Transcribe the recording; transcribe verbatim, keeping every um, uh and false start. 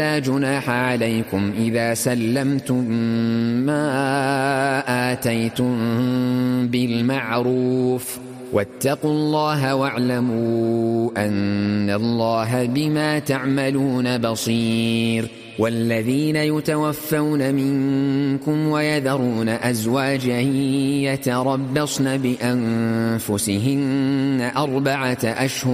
لا جناح عليكم إذا سلمتم ما آتيتم بالمعروف واتقوا الله واعلموا أن الله بما تعملون بصير. والذين يتوفون منكم ويذرون أزواجا يتربصن بأنفسهن أربعة أشهر